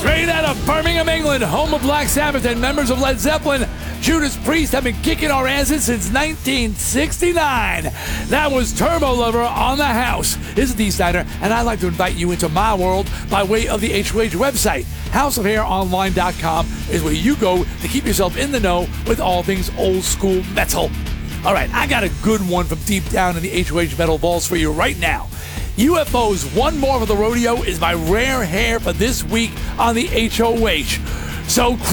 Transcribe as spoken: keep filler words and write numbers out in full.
Straight out of Birmingham, England, home of Black Sabbath and members of Led Zeppelin, Judas Priest have been kicking our asses since nineteen sixty-nine. That was Turbo Lover on the house. This is Dee Snider, and I'd like to invite you into my world by way of the H O H website. house of hair online dot com is where you go to keep yourself in the know with all things old school metal. All right, I got a good one from deep down in the H O H metal vaults for you right now. U F O's One More for the Rodeo is my rare hair for this week on the H O H. So